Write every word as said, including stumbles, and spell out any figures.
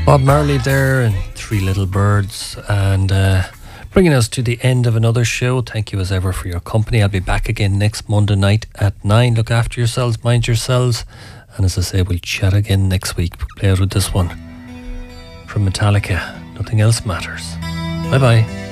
Bob Marley there and Three Little Birds, and uh, bringing us to the end of another show. Thank you as ever for your company. I'll be back again next Monday night at nine. Look after yourselves, mind yourselves, and as I say, we'll chat again next week. Play out with this one from Metallica, Nothing Else Matters. Bye bye.